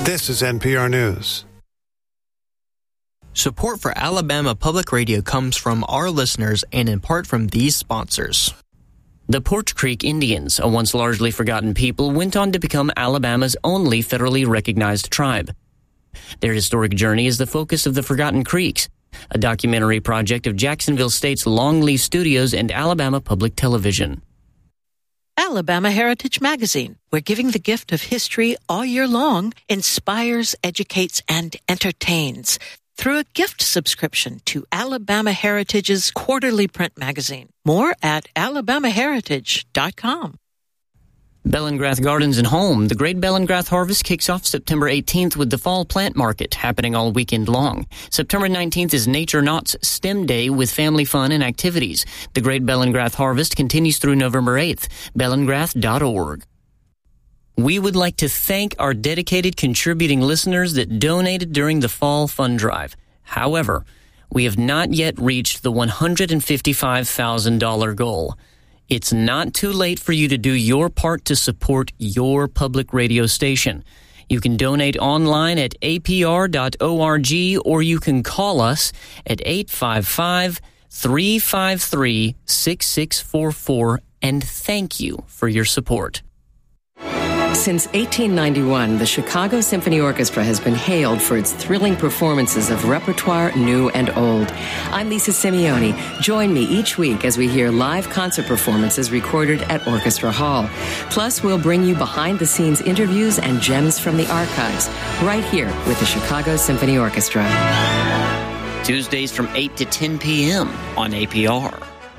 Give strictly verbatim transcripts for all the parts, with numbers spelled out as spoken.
This is N P R News. Support for Alabama Public Radio comes from our listeners and in part from these sponsors. The Porch Creek Indians, a once largely forgotten people, went on to become Alabama's only federally recognized tribe. Their historic journey is the focus of The Forgotten Creeks, a documentary project of Jacksonville State's Longleaf Studios and Alabama Public Television. Alabama Heritage Magazine, where giving the gift of history all year long inspires, educates, and entertains through a gift subscription to Alabama Heritage's quarterly print magazine. More at alabama heritage dot com. Bellingrath Gardens and Home. The Great Bellingrath Harvest kicks off September eighteenth with the Fall Plant Market happening all weekend long. September nineteenth is Nature Knott's STEM Day with family fun and activities. The Great Bellingrath Harvest continues through November eighth. bellingrath dot org. We would like to thank our dedicated contributing listeners that donated during the Fall Fund Drive. However, we have not yet reached the one hundred fifty-five thousand dollars goal. It's not too late for you to do your part to support your public radio station. You can donate online at a p r dot org or you can call us at eight five five, three five three, six six four four and thank you for your support. Since eighteen ninety-one, the Chicago Symphony Orchestra has been hailed for its thrilling performances of repertoire new and old. I'm Lisa Simeone. Join me each week as we hear live concert performances recorded at Orchestra Hall. Plus, we'll bring you behind-the-scenes interviews and gems from the archives, right here with the Chicago Symphony Orchestra. Tuesdays from eight to ten p.m. on A P R.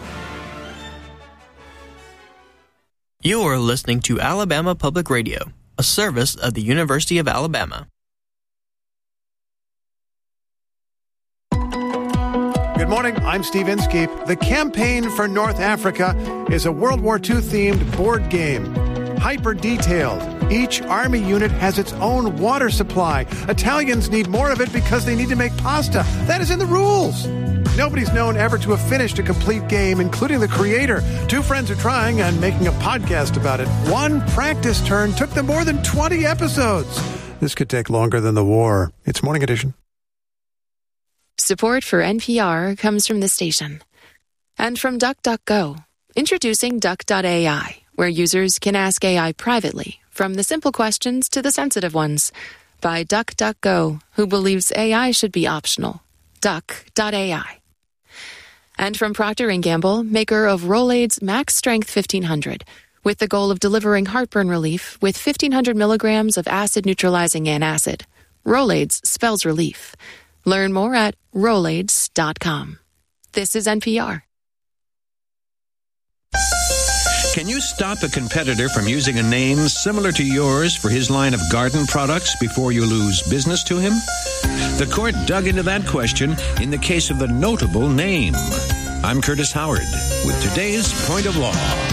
You are listening to Alabama Public Radio, a service of the University of Alabama. Good morning, I'm Steve Inskeep. The Campaign for North Africa is a World War Two themed board game. Hyper-detailed. Each army unit has its own water supply. Italians need more of it because they need to make pasta. That is in the rules. Nobody's known ever to have finished a complete game, including the creator. Two friends are trying and making a podcast about it. One practice turn took them more than twenty episodes. This could take longer than the war. It's Morning Edition. Support for N P R comes from this station. And from DuckDuckGo. Introducing Duck dot A I, where users can ask A I privately, from the simple questions to the sensitive ones. By DuckDuckGo, who believes A I should be optional. Duck dot A I. And from Procter and Gamble, maker of Rolaids Max Strength fifteen hundred, with the goal of delivering heartburn relief with fifteen hundred milligrams of acid-neutralizing antacid. Rolaids spells relief. Learn more at rolaids dot com. This is N P R. Can you stop a competitor from using a name similar to yours for his line of garden products before you lose business to him? The court dug into that question in the case of the notable name. I'm Curtis Howard with today's Point of Law.